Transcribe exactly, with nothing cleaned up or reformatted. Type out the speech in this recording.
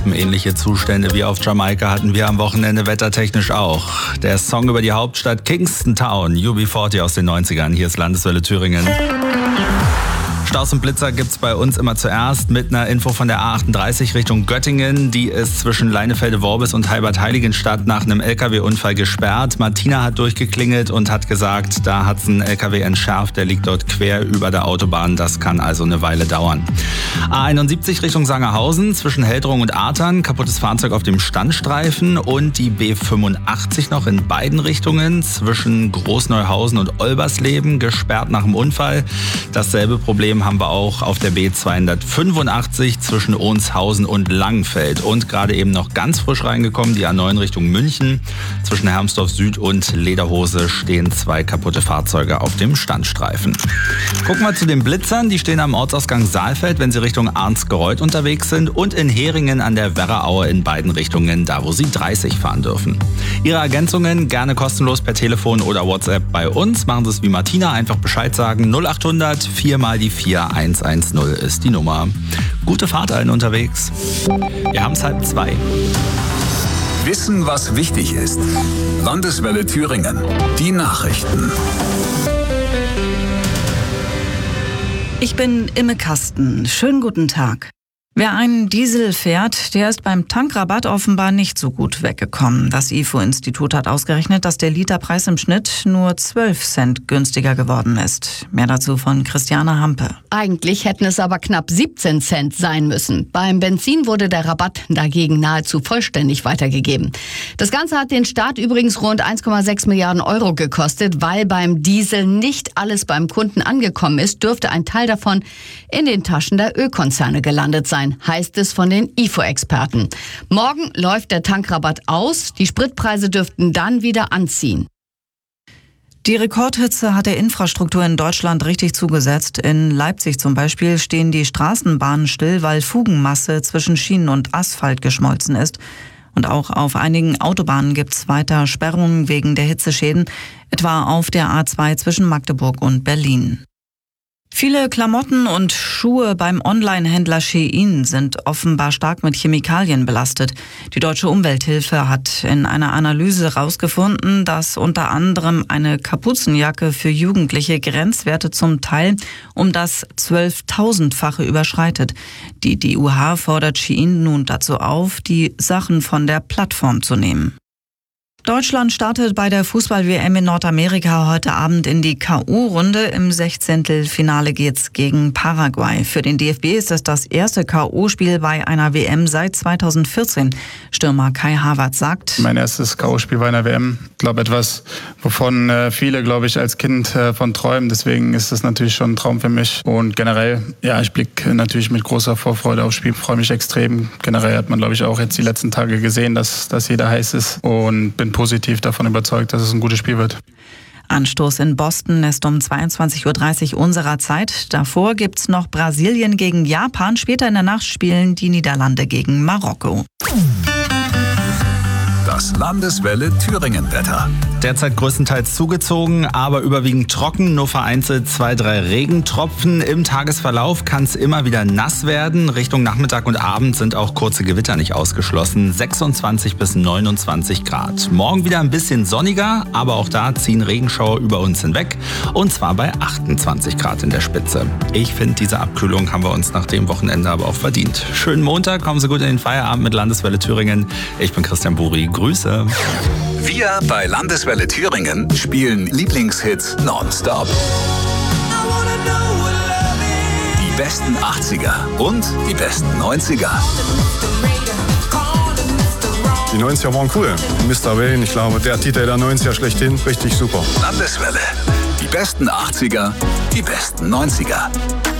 Alpen. Ähnliche Zustände wie auf Jamaika hatten wir am Wochenende wettertechnisch auch. Der Song über die Hauptstadt Kingston Town, U B vierzig aus den neunzigern. Hier ist Landeswelle Thüringen. Staus und Blitzer gibt's bei uns immer zuerst mit einer Info von der A achtunddreißig Richtung Göttingen. Die ist zwischen Leinefelde-Worbis und Heilbad-Heiligenstadt nach einem L K W-Unfall gesperrt. Martina hat durchgeklingelt und hat gesagt, da hat's einen L K W entschärft, der liegt dort quer über der Autobahn. Das kann also eine Weile dauern. A einundsiebzig Richtung Sangerhausen zwischen Heldrung und Artern, kaputtes Fahrzeug auf dem Standstreifen und die B fünfundachtzig noch in beiden Richtungen zwischen Großneuhausen und Olbersleben, gesperrt nach dem Unfall. Dasselbe Problem haben wir auch auf der B zweihundertfünfundachtzig zwischen Ohnshausen und Langenfeld. Und gerade eben noch ganz frisch reingekommen, die A neun Richtung München. Zwischen Hermsdorf Süd und Lederhose stehen zwei kaputte Fahrzeuge auf dem Standstreifen. Gucken wir zu den Blitzern. Die stehen am Ortsausgang Saalfeld, wenn sie Richtung Arnsgereuth unterwegs sind. Und in Heringen an der Werraaue in beiden Richtungen, da wo sie dreißig fahren dürfen. Ihre Ergänzungen gerne kostenlos per Telefon oder WhatsApp bei uns. Machen Sie es wie Martina, einfach Bescheid sagen. null achthundert vier mal die vier eins eins null ist die Nummer. Gute Fahrt allen unterwegs. Wir haben es halb zwei. Wissen, was wichtig ist. Landeswelle Thüringen. Die Nachrichten. Ich bin Imme Kasten. Schönen guten Tag. Wer einen Diesel fährt, der ist beim Tankrabatt offenbar nicht so gut weggekommen. Das I F O-Institut hat ausgerechnet, dass der Literpreis im Schnitt nur zwölf Cent günstiger geworden ist. Mehr dazu von Christiane Hampe. Eigentlich hätten es aber knapp siebzehn Cent sein müssen. Beim Benzin wurde der Rabatt dagegen nahezu vollständig weitergegeben. Das Ganze hat den Staat übrigens rund eins Komma sechs Milliarden Euro gekostet. Weil beim Diesel nicht alles beim Kunden angekommen ist, dürfte ein Teil davon in den Taschen der Ölkonzerne gelandet sein, heißt es von den I F O-Experten. Morgen läuft der Tankrabatt aus. Die Spritpreise dürften dann wieder anziehen. Die Rekordhitze hat der Infrastruktur in Deutschland richtig zugesetzt. In Leipzig zum Beispiel stehen die Straßenbahnen still, weil Fugenmasse zwischen Schienen und Asphalt geschmolzen ist. Und auch auf einigen Autobahnen gibt es weiter Sperrungen wegen der Hitzeschäden, etwa auf der A zwei zwischen Magdeburg und Berlin. Viele Klamotten und Schuhe beim Online-Händler Shein sind offenbar stark mit Chemikalien belastet. Die Deutsche Umwelthilfe hat in einer Analyse herausgefunden, dass unter anderem eine Kapuzenjacke für Jugendliche Grenzwerte zum Teil um das zwölftausendfache überschreitet. Die D U H fordert Shein nun dazu auf, die Sachen von der Plattform zu nehmen. Deutschland startet bei der Fußball-W M in Nordamerika heute Abend in die K O-Runde. Im Sechzehntelfinale geht's gegen Paraguay. Für den D F B ist es das erste K O-Spiel bei einer W M seit zweitausendvierzehn. Stürmer Kai Havertz sagt: Mein erstes K O-Spiel bei einer W M. Ich glaube, etwas, wovon äh, viele, glaube ich, als Kind äh, von träumen. Deswegen ist das natürlich schon ein Traum für mich. Und generell, ja, ich blicke natürlich mit großer Vorfreude aufs Spiel. Freue mich extrem. Generell hat man, glaube ich, auch jetzt die letzten Tage gesehen, dass, dass jeder heiß ist. Und bin positiv davon überzeugt, dass es ein gutes Spiel wird. Anstoß in Boston ist um zweiundzwanzig Uhr dreißig unserer Zeit. Davor gibt's noch Brasilien gegen Japan. Später in der Nacht spielen die Niederlande gegen Marokko. Das Landeswelle Thüringen-Wetter. Derzeit größtenteils zugezogen, aber überwiegend trocken, nur vereinzelt zwei, drei Regentropfen. Im Tagesverlauf kann es immer wieder nass werden. Richtung Nachmittag und Abend sind auch kurze Gewitter nicht ausgeschlossen. sechsundzwanzig bis neunundzwanzig Grad. Morgen wieder ein bisschen sonniger, aber auch da ziehen Regenschauer über uns hinweg. Und zwar bei achtundzwanzig Grad in der Spitze. Ich finde, diese Abkühlung haben wir uns nach dem Wochenende aber auch verdient. Schönen Montag, kommen Sie gut in den Feierabend mit Landeswelle Thüringen. Ich bin Christian Buri. Grüße. Wir bei Landeswelle Thüringen spielen Lieblingshits nonstop. Die besten achtziger und die besten neunziger. Die neunziger waren cool. Mister Wayne, ich glaube, der Titel der neunziger schlechthin, richtig super. Landeswelle. Die besten achtziger, die besten neunziger.